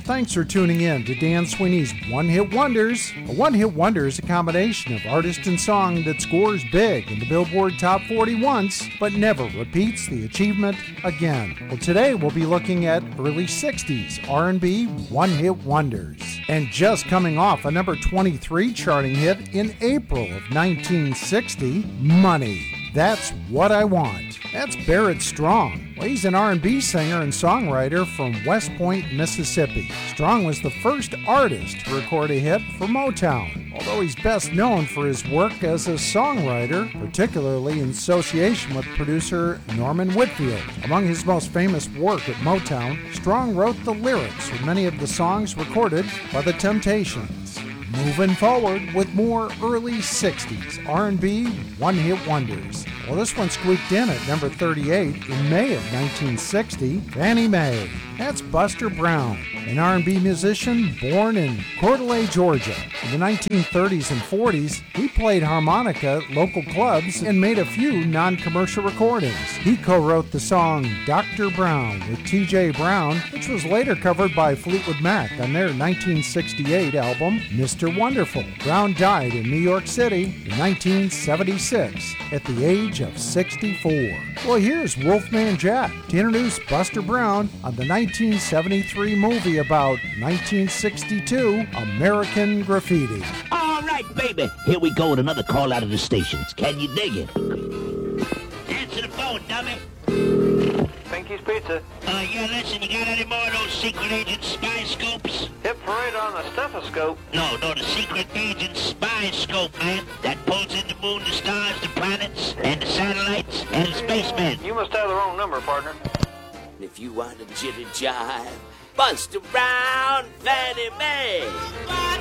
Thanks for tuning in to Dan Sweeney's One Hit Wonders. A One Hit Wonder is a combination of artist and song that scores big in the Billboard Top 40 once, but never repeats the achievement again. Well, today we'll be looking at early 60s R&B One Hit Wonders. And just coming off a number 23 charting hit in April of 1960, Money. That's What I Want. That's Barrett Strong. Well, he's an R&B singer and songwriter from West Point, Mississippi. Strong was the first artist to record a hit for Motown, although he's best known for his work as a songwriter, particularly in association with producer Norman Whitfield. Among his most famous work at Motown, Strong wrote the lyrics for many of the songs recorded by The Temptations. Moving forward with more early 60s R&B one-hit wonders. Well, this one squeaked in at number 38 in May of 1960, Fannie Mae. That's Buster Brown, an R&B musician born in Coeur d'Alene, Georgia. In the 1930s and 40s, he played harmonica at local clubs and made a few non-commercial recordings. He co-wrote the song Dr. Brown with T.J. Brown, which was later covered by Fleetwood Mac on their 1968 album, Mr. Wonderful. Brown died in New York City in 1976 at the age of 64. Well, here's Wolfman Jack to introduce Buster Brown on the 1973 movie about 1962 American Graffiti. All right, baby. Here we go with another call out of the stations. Can you dig it? Answer the phone, dummy. Pinky's Pizza. Yeah, listen, you got any more of those secret agent spy scopes? Hip parade on the stethoscope. No, the secret agent spy scope, man. That pulls in the moon, the stars, the planets, and the satellites, and the spacemen. You must have the wrong number, partner. If you want a jitty jive, Buster Brown, Fannie Mae.